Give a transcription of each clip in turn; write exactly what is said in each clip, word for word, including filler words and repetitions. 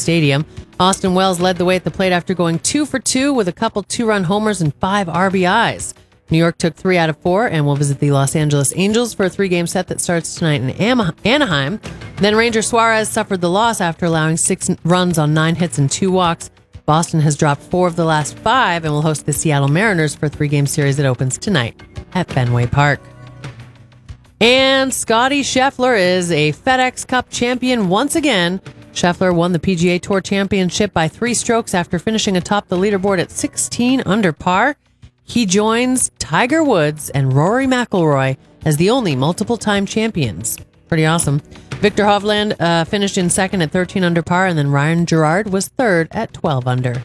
Stadium. Austin Wells led the way at the plate after going two for two with a couple two-run homers and five R B Is. New York took three out of four and will visit the Los Angeles Angels for a three-game set that starts tonight in Anaheim. Then Ranger Suarez suffered the loss after allowing six runs on nine hits and two walks. Boston has dropped four of the last five and will host the Seattle Mariners for a three-game series that opens tonight at Fenway Park. And Scottie Scheffler is a FedEx Cup champion once again. Scheffler won the P G A Tour Championship by three strokes after finishing atop the leaderboard at sixteen under par. He joins Tiger Woods and Rory McIlroy as the only multiple-time champions. Pretty awesome. Victor Hovland uh, finished in second at thirteen under par, and then Ryan Gerard was third at twelve under.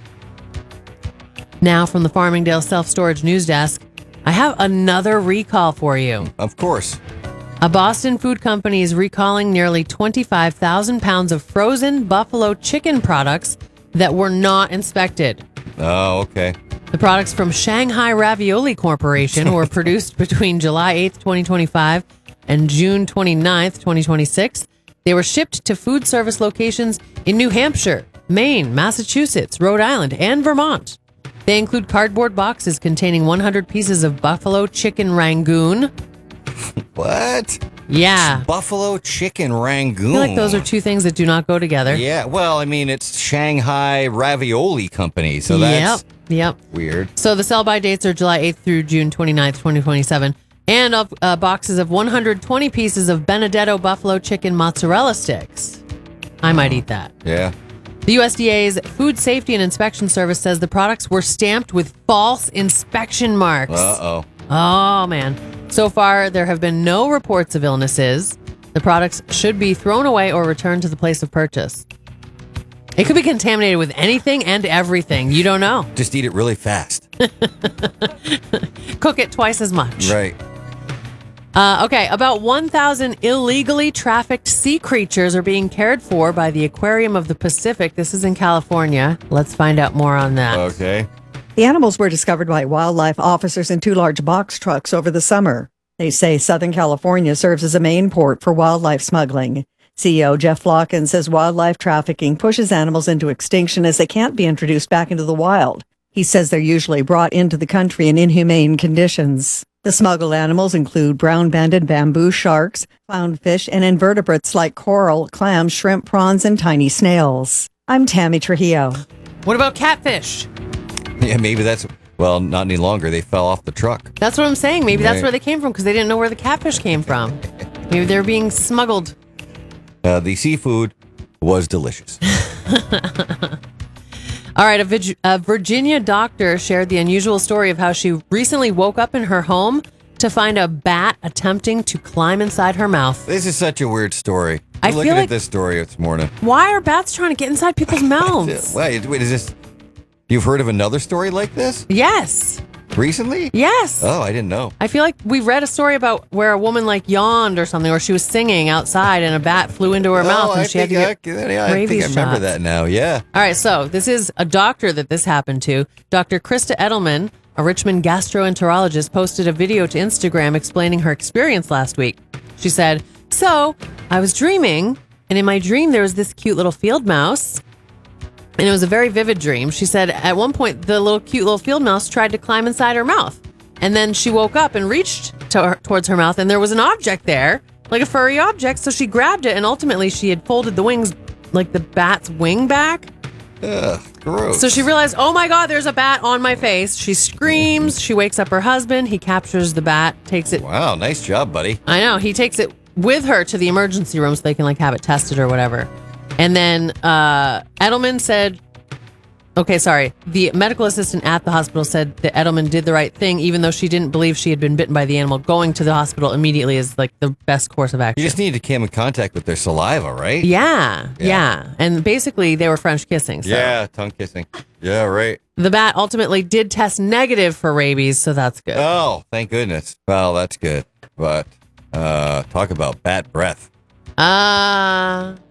Now from the Farmingdale Self-Storage News Desk, I have another recall for you. Of course. A Boston food company is recalling nearly twenty-five thousand pounds of frozen buffalo chicken products that were not inspected. Oh, okay. The products from Shanghai Ravioli Corporation were produced between July eighth, twenty twenty-five and June twenty-ninth, twenty twenty-six. They were shipped to food service locations in New Hampshire, Maine, Massachusetts, Rhode Island, and Vermont. They include cardboard boxes containing one hundred pieces of buffalo chicken rangoon. What? Yeah. Buffalo chicken rangoon. I feel like those are two things that do not go together. Yeah, well, I mean, it's Shanghai Ravioli Company, so that's yep. Yep. weird. So the sell-by dates are July eighth through June twenty-ninth, twenty twenty-seven. And of uh, boxes of one hundred twenty pieces of Benedetto buffalo chicken mozzarella sticks. I might eat that. Yeah. The U S D A's Food Safety and Inspection Service says the products were stamped with false inspection marks. Uh-oh. Oh, man. So far, there have been no reports of illnesses. The products should be thrown away or returned to the place of purchase. It could be contaminated with anything and everything. You don't know. Just eat it really fast. Cook it twice as much. Right. Uh, okay, about one thousand illegally trafficked sea creatures are being cared for by the Aquarium of the Pacific. This is in California. Let's find out more on that. Okay. The animals were discovered by wildlife officers in two large box trucks over the summer. They say Southern California serves as a main port for wildlife smuggling. C E O Jeff Flocken says wildlife trafficking pushes animals into extinction as they can't be introduced back into the wild. He says they're usually brought into the country in inhumane conditions. The smuggled animals include brown-banded bamboo sharks, clownfish, and invertebrates like coral, clams, shrimp, prawns, and tiny snails. I'm Tammy Trujillo. What about catfish? Yeah, maybe that's, well, not any longer. They fell off the truck. That's what I'm saying. Maybe that's Right. where they came from because they didn't know where the catfish came from. Maybe they're being smuggled. Uh, the seafood was delicious. All right, a, Vig- a Virginia doctor shared the unusual story of how she recently woke up in her home to find a bat attempting to climb inside her mouth. This is such a weird story. I I'm feel looking like- at this story this morning. Why are bats trying to get inside people's mouths? Wait, wait, is this... You've heard of another story like this? Yes. Recently? Yes. Oh, I didn't know. I feel like we read a story about where a woman like yawned or something, or she was singing outside and a bat flew into her oh, mouth and I she had think to I, get yeah, I think rabies I remember shots. that now, yeah. All right, so this is a doctor that this happened to. Doctor Krista Edelman, a Richmond gastroenterologist, posted a video to Instagram explaining her experience last week. She said, so I was dreaming, and in my dream there was this cute little field mouse. And it was a very vivid dream. She said at one point, the little cute little field mouse tried to climb inside her mouth. And then she woke up and reached to her, towards her mouth, and there was an object there, like a furry object. So she grabbed it, and ultimately she had folded the wings, like the bat's wing back. Ugh, gross. So she realized, oh my God, there's a bat on my face. She screams. She wakes up her husband. He captures the bat, takes it. Wow, nice job, buddy. I know. He takes it with her to the emergency room so they can like have it tested or whatever. And then uh, Edelman said, okay, sorry. The medical assistant at the hospital said that Edelman did the right thing, even though she didn't believe she had been bitten by the animal. Going to the hospital immediately is like the best course of action. You just need to come in contact with their saliva, right? Yeah, yeah, Yeah. And basically they were French kissing. So. Yeah, tongue kissing. Yeah, right. The bat ultimately did test negative for rabies, so that's good. Oh, thank goodness. Well, that's good. But uh, talk about bat breath. Uh